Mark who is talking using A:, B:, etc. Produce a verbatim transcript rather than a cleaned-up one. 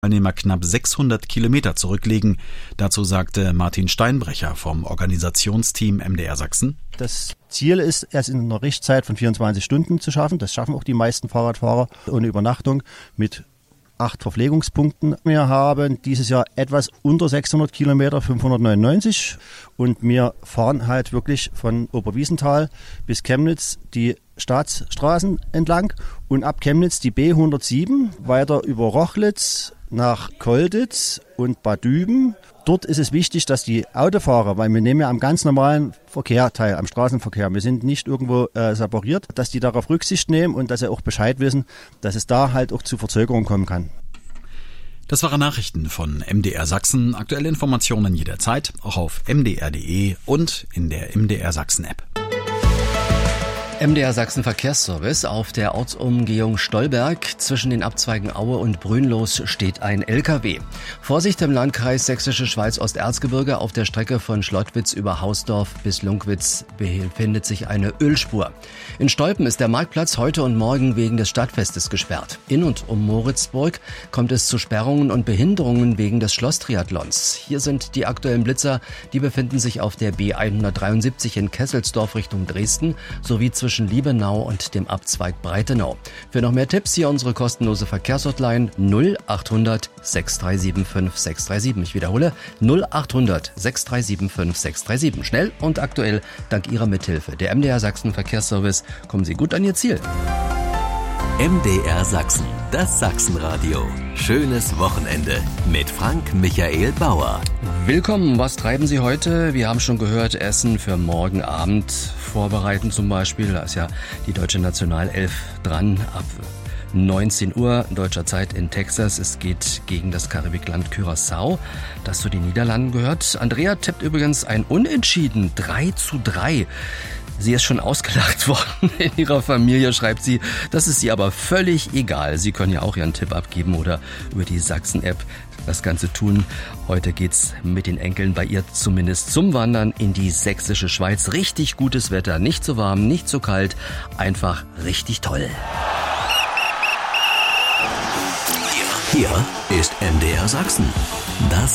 A: Teilnehmer knapp sechshundert Kilometer zurücklegen. Dazu sagte Martin Steinbrecher vom Organisationsteam M D R Sachsen:
B: Das Ziel ist, es in einer Richtzeit von vierundzwanzig Stunden zu schaffen. Das schaffen auch die meisten Fahrradfahrer ohne Übernachtung mit acht Verpflegungspunkten. Wir haben dieses Jahr etwas unter sechshundert Kilometer, fünfhundertneunundneunzig. Und wir fahren halt wirklich von Oberwiesenthal bis Chemnitz die Staatsstraßen entlang und ab Chemnitz die B hundertsieben, weiter über Rochlitz nach Kolditz und Bad Düben. Dort ist es wichtig, dass die Autofahrer, weil wir nehmen ja am ganz normalen Verkehr teil, am Straßenverkehr, wir sind nicht irgendwo äh, separiert, dass die darauf Rücksicht nehmen und dass sie auch Bescheid wissen, dass es da halt auch zu Verzögerungen kommen kann.
A: Das waren Nachrichten von M D R Sachsen. Aktuelle Informationen jederzeit, auch auf m d r punkt d e und in der M D R Sachsen App.
C: M D R Sachsen Verkehrsservice. Auf der Ortsumgehung Stolberg zwischen den Abzweigen Aue und Brünnlos steht ein L K W. Vorsicht im Landkreis Sächsische Schweiz-Osterzgebirge. Auf der Strecke von Schlottwitz über Hausdorf bis Lunkwitz befindet sich eine Ölspur. In Stolpen ist der Marktplatz heute und morgen wegen des Stadtfestes gesperrt. In und um Moritzburg kommt es zu Sperrungen und Behinderungen wegen des Schlosstriathlons. Hier sind die aktuellen Blitzer. Die befinden sich auf der B hundertdreiundsiebzig in Kesselsdorf Richtung Dresden sowie zwischen zwischen Liebenau und dem Abzweig Breitenau. Für noch mehr Tipps hier unsere kostenlose Verkehrshotline null achthundert sechshundertsieben fünf sechshundertsiebenunddreißig. Ich wiederhole null achthundert sechshundertsieben fünf sechshundertsiebenunddreißig. Schnell und aktuell dank Ihrer Mithilfe. Der M D R Sachsen Verkehrsservice. Kommen Sie gut an Ihr Ziel.
D: M D R Sachsen, das Sachsenradio. Schönes Wochenende mit Frank Michael Bauer.
C: Willkommen, was treiben Sie heute? Wir haben schon gehört, Essen für morgen Abend vorbereiten zum Beispiel. Da ist ja die deutsche Nationalelf dran ab neunzehn Uhr deutscher Zeit in Texas. Es geht gegen das Karibikland Curaçao, das zu den Niederlanden gehört. Andrea tippt übrigens ein Unentschieden, drei zu drei. Sie ist schon ausgelacht worden in ihrer Familie, schreibt sie. Das ist ihr aber völlig egal. Sie können ja auch Ihren Tipp abgeben oder über die Sachsen-App das Ganze tun. Heute geht's mit den Enkeln bei ihr zumindest zum Wandern in die sächsische Schweiz. Richtig gutes Wetter, nicht zu warm, nicht zu kalt, einfach richtig toll.
D: Hier ist M D R Sachsen. Das